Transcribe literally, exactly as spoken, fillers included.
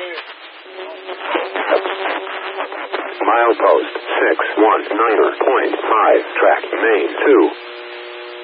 Milepost six one niner point five, track main two.